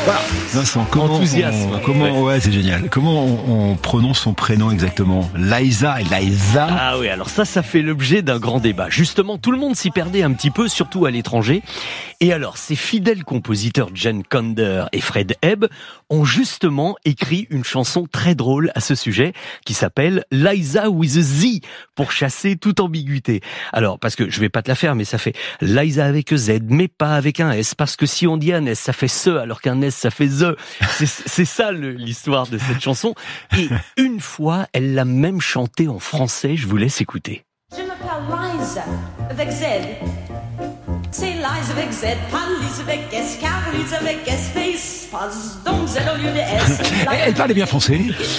Voilà. Vincent, ouais, c'est génial. Comment on prononce son prénom exactement? Liza. Ah oui, alors ça fait l'objet d'un grand débat. Justement, tout le monde s'y perdait un petit peu, surtout à l'étranger. Et alors, ces fidèles compositeurs Jane Kander et Fred Ebb ont justement écrit une chanson très drôle à ce sujet qui s'appelle Liza with a Z pour chasser toute ambiguïté. Alors, parce que je vais pas te la faire, mais ça fait Liza avec Z, mais pas avec un S, parce que si on dit un S, ça fait ce, alors qu'un S, ça fait the. C'est ça l'histoire de cette chanson. Et une fois, elle l'a même chantée en français, je vous laisse écouter. Je m'appelle Liza avec Z. C'est Liza avec Z, pas Lisa avec S, car Lisa avec S, face, pas donc Z au lieu de S. Elle parlait bien français.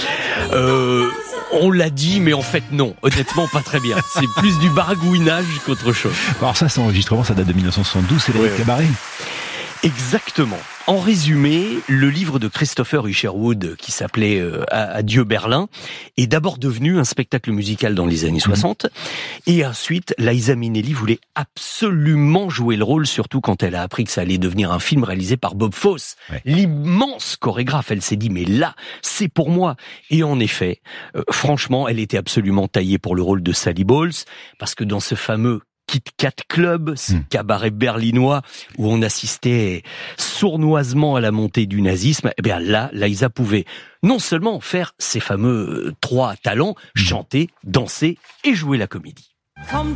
On l'a dit, mais en fait non. Honnêtement, pas très bien. C'est plus du baragouinage qu'autre chose. Alors ça, cet enregistrement, ça date de 1972, c'est le cabaret. Exactement. En résumé, le livre de Christopher Isherwood, qui s'appelait Adieu Berlin, est d'abord devenu un spectacle musical dans les années 60. Et ensuite, Liza Minnelli voulait absolument jouer le rôle, surtout quand elle a appris que ça allait devenir un film réalisé par Bob Fosse, l'immense chorégraphe. Elle s'est dit, mais là, c'est pour moi. Et en effet, franchement, elle était absolument taillée pour le rôle de Sally Bowles, parce que dans ce fameux Kit Kat Club, ce cabaret berlinois où on assistait sournoisement à la montée du nazisme, eh bien là, Liza pouvait non seulement faire ses fameux 3 talents, chanter, danser et jouer la comédie.